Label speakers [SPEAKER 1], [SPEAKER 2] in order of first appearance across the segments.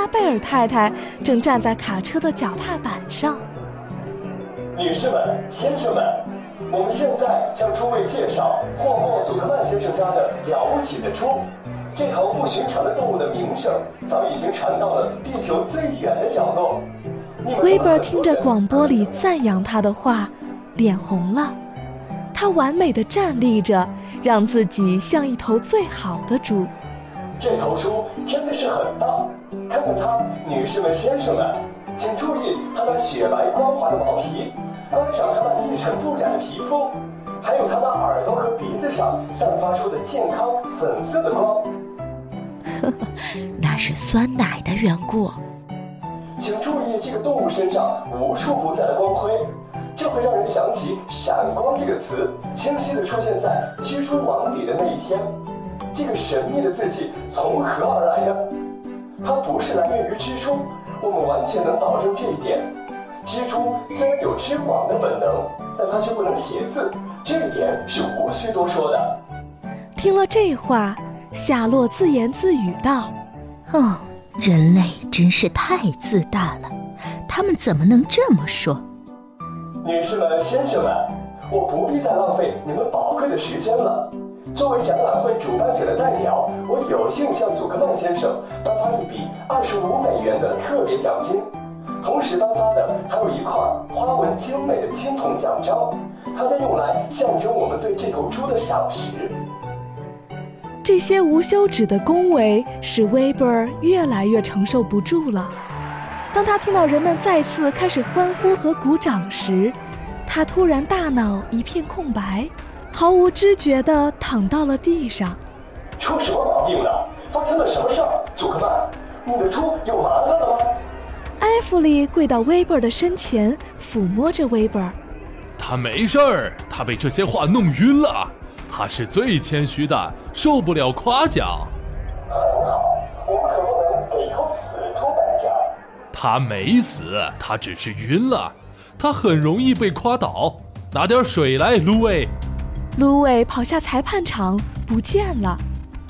[SPEAKER 1] 拉贝尔太太正站在卡车的脚踏板上。
[SPEAKER 2] 女士们、先生们，我们现在向诸位介绍霍莫·祖克曼先生家的了不起的猪。这头不寻常的动物的名声早已经传到了地球最远的角落。
[SPEAKER 1] 威伯听着广播里赞扬他的话，脸红了。他完美地站立着，让自己像一头最好的猪。
[SPEAKER 2] 这头猪真的是很大，看看它，女士们、先生们，请注意它那雪白光滑的毛皮，观赏它那一尘不染的皮肤，还有它那耳朵和鼻子上散发出的健康粉色的光。
[SPEAKER 3] 那是酸奶的缘故。
[SPEAKER 2] 请注意这个动物身上无处不在的光辉，这会让人想起闪光这个词清晰地出现在蜘蛛网里的那一天。这个神秘的字迹从何而来呢？它不是来源于蜘蛛，我们完全能保证这一点。蜘蛛虽然有织网的本能，但它却不能写字，这一点是无需多说的。
[SPEAKER 1] 听了这话，夏洛自言自语道：
[SPEAKER 3] 哦，人类真是太自大了，他们怎么能这么说？
[SPEAKER 2] 女士们、先生们，我不必再浪费你们宝贵的时间了。作为展览会主办者的代表，我有幸向祖克曼先生颁发一笔25美元的特别奖金，同时颁发的还有一块花纹精美的青铜奖章，它将用来象征我们对这头猪的赏识。
[SPEAKER 1] 这些无休止的恭维使威伯越来越承受不住了。当他听到人们再次开始欢呼和鼓掌时，他突然大脑一片空白，毫无知觉地躺到了地上。
[SPEAKER 2] 出什么毛病了？发生了什么事儿？祖克曼，你的猪有麻烦了吗？
[SPEAKER 1] 艾弗利跪到威伯的身前，抚摸着威伯。
[SPEAKER 4] 他没事儿，他被这些话弄晕了。他是最谦虚的，受不了夸奖。
[SPEAKER 2] 很好，我们可不能给一头死猪颁奖。
[SPEAKER 4] 他没死，他只是晕了。他很容易被夸倒。拿点水来，芦苇。
[SPEAKER 1] 芦苇跑下裁判场，不见了。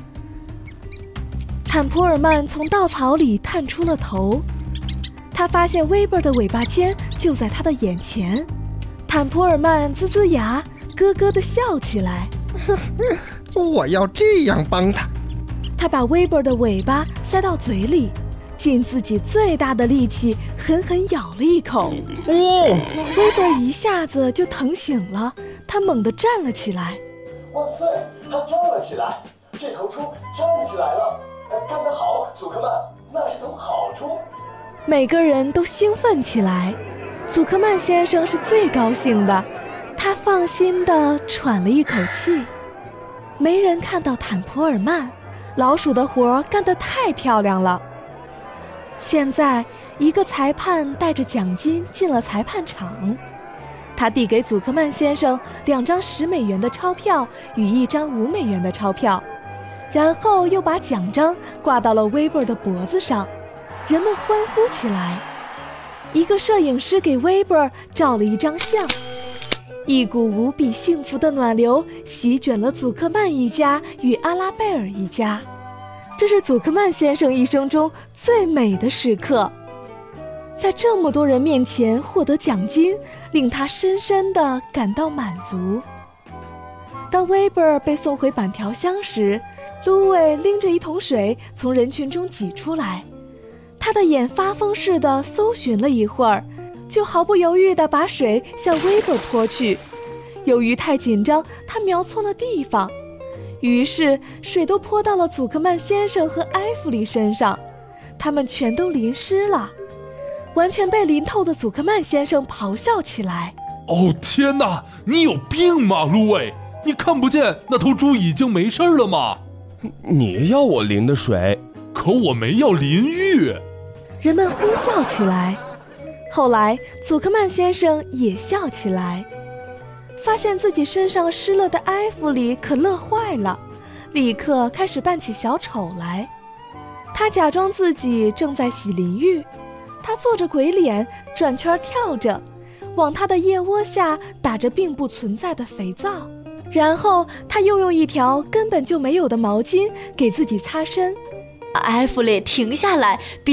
[SPEAKER 1] 坦普尔曼从稻草里探出了头，他发现威伯的尾巴尖就在他的眼前。坦普尔曼呲呲牙，咯咯地笑起来。
[SPEAKER 5] 我要这样帮他。
[SPEAKER 1] 他把威伯的尾巴塞到嘴里，尽自己最大的力气狠狠咬了一口。威伯一下子就疼醒了，他猛地站了起来。
[SPEAKER 2] 万岁！他站了起来，这头猪站起来了。干得好，祖克曼，那是头好猪。
[SPEAKER 1] 每个人都兴奋起来，祖克曼先生是最高兴的，他放心地喘了一口气。没人看到坦普尔曼，老鼠的活干得太漂亮了。现在，一个裁判带着奖金进了裁判场，他递给祖克曼先生2张10美元的钞票与1张5美元的钞票，然后又把奖章挂到了威伯的脖子上，人们欢呼起来。一个摄影师给威伯照了一张相，一股无比幸福的暖流席卷了祖克曼一家与阿拉贝尔一家，这是祖克曼先生一生中最美的时刻。在这么多人面前获得奖金，令他深深地感到满足。当威伯被送回板条箱时，芦苇拎着一桶水从人群中挤出来，他的眼发疯似的搜寻了一会儿，就毫不犹豫地把水向威伯泼去。由于太紧张，他瞄错了地方，于是水都泼到了祖克曼先生和埃弗里身上，他们全都淋湿了。完全被淋透的祖克曼先生咆哮起来：
[SPEAKER 4] 哦天哪，你有病吗，芦苇？你看不见那头猪已经没事了吗？
[SPEAKER 6] 你要我淋的水，
[SPEAKER 4] 可我没要淋浴。
[SPEAKER 1] 人们呼笑起来。后来祖克曼先生也笑起来，发现自己身上湿了的埃弗里可乐坏了，立刻开始扮起小丑来。他假装自己正在洗淋浴，他做着鬼脸，转圈跳着，往他的腋窝下打着并不存在的肥皂，然后他又用一条根本就没有的毛巾给自己擦身。
[SPEAKER 3] 埃弗里，停下来，